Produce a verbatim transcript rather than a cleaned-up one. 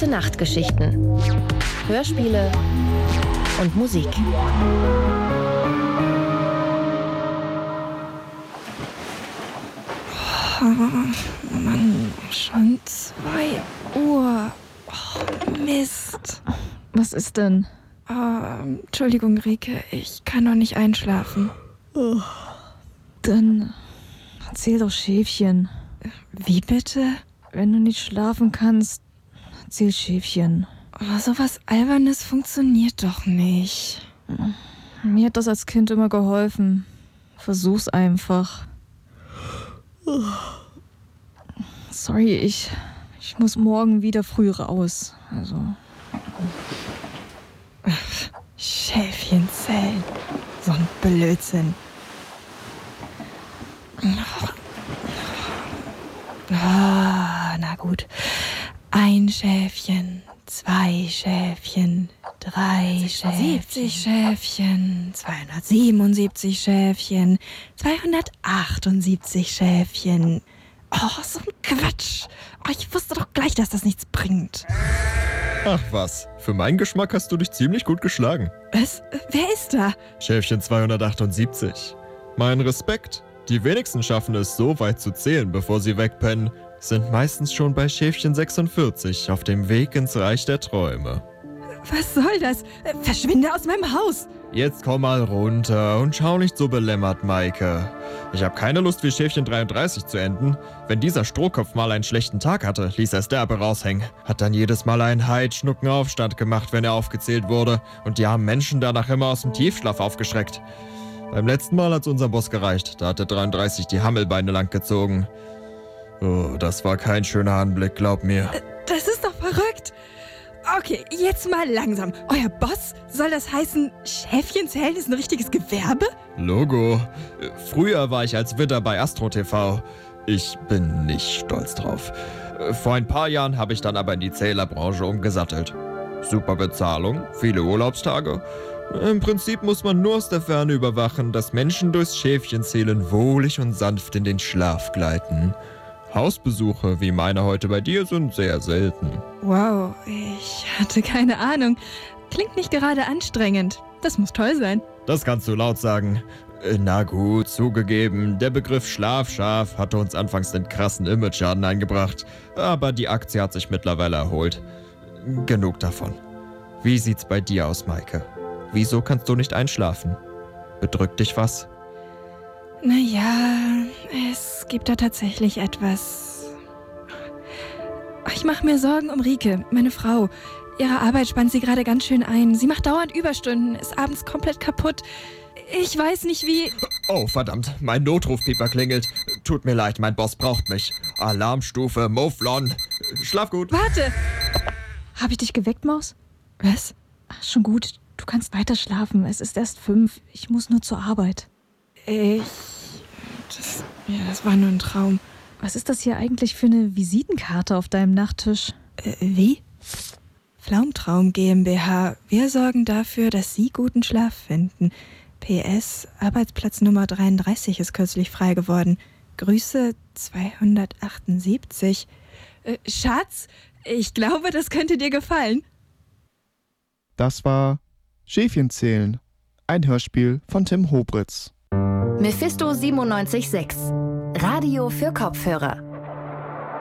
Gute-Nacht-Geschichten. Hörspiele und Musik. Oh, Mann, schon zwei Uhr. Oh, Mist. Was ist denn? Oh, Entschuldigung, Rike, ich kann noch nicht einschlafen. Oh. Dann erzähl doch Schäfchen. Wie bitte? Wenn du nicht schlafen kannst, erzähl Schäfchen. Oh, sowas Albernes funktioniert doch nicht. Mir hat das als Kind immer geholfen. Versuch's einfach. Sorry, ich, ich muss morgen wieder früh raus. Also. Schäfchenzellen. So ein Blödsinn. Ah, na gut. Ein Schäfchen, zwei Schäfchen, drei Schäfchen, Schäfchen, zweihundertsiebenundsiebzig Schäfchen, zweihundertachtundsiebzig Schäfchen. Oh, so ein Quatsch. Oh, ich wusste doch gleich, dass das nichts bringt. Ach was, für meinen Geschmack hast du dich ziemlich gut geschlagen. Was? Wer ist da? Schäfchen zweihundertachtundsiebzig. Mein Respekt. Die wenigsten schaffen es, so weit zu zählen, bevor sie wegpennen, sind meistens schon bei Schäfchen sechsundvierzig auf dem Weg ins Reich der Träume. Was soll das? Verschwinde aus meinem Haus! Jetzt komm mal runter und schau nicht so belämmert, Maike. Ich habe keine Lust, wie Schäfchen dreiunddreißig zu enden. Wenn dieser Strohkopf mal einen schlechten Tag hatte, ließ er es derbe raushängen. Hat dann jedes Mal einen Heidschnuckenaufstand gemacht, wenn er aufgezählt wurde. Und die armen Menschen danach immer aus dem Tiefschlaf aufgeschreckt. Beim letzten Mal hat's unserem Boss gereicht. Da hat der dreiunddreißig die Hammelbeine lang gezogen. Oh, das war kein schöner Anblick, glaub mir. Das ist doch verrückt. Okay, jetzt mal langsam. Euer Boss? Soll das heißen, Schäfchen zählen ist ein richtiges Gewerbe? Logo. Früher war ich als Widder bei Astro T V. Ich bin nicht stolz drauf. Vor ein paar Jahren habe ich dann aber in die Zählerbranche umgesattelt. Super Bezahlung, viele Urlaubstage. Im Prinzip muss man nur aus der Ferne überwachen, dass Menschen durchs Schäfchenzählen wohlig und sanft in den Schlaf gleiten. Hausbesuche wie meine heute bei dir sind sehr selten. Wow, ich hatte keine Ahnung. Klingt nicht gerade anstrengend. Das muss toll sein. Das kannst du laut sagen. Na gut, zugegeben, der Begriff Schlafschaf hatte uns anfangs den krassen Image-Schaden eingebracht. Aber die Aktie hat sich mittlerweile erholt. Genug davon. Wie sieht's bei dir aus, Maike? Wieso kannst du nicht einschlafen? Bedrückt dich was? Naja, es gibt da tatsächlich etwas. Ich mache mir Sorgen um Rike, meine Frau. Ihre Arbeit spannt sie gerade ganz schön ein. Sie macht dauernd Überstunden, ist abends komplett kaputt. Ich weiß nicht wie... Oh, verdammt, mein Notrufpieper klingelt. Tut mir leid, mein Boss braucht mich. Alarmstufe, Mouflon. Schlaf gut. Warte! Hab ich dich geweckt, Maus? Was? Ach, schon gut. Du kannst weiter schlafen. Es ist erst fünf. Ich muss nur zur Arbeit. Ich... Das, ja, das war nur ein Traum. Was ist das hier eigentlich für eine Visitenkarte auf deinem Nachttisch? Äh, wie? Flaumtraum GmbH. Wir sorgen dafür, dass Sie guten Schlaf finden. P S. Arbeitsplatz Nummer dreiunddreißig ist kürzlich frei geworden. Grüße zweihundertachtundsiebzig. Äh, Schatz, ich glaube, das könnte dir gefallen. Das war Schäfchenzählen, ein Hörspiel von Tim Hobritz. Mephisto siebenundneunzig Komma sechs. Radio für Kopfhörer.